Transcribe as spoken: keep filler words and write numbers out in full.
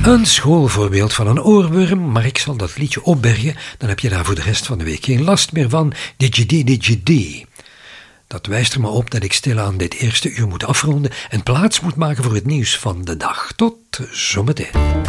Een schoolvoorbeeld van een oorworm, maar ik zal dat liedje opbergen, dan heb je daar voor de rest van de week geen last meer van. Digidi digidi. Dat wijst er maar op dat ik stilaan dit eerste uur moet afronden en plaats moet maken voor het nieuws van de dag. Tot zometeen.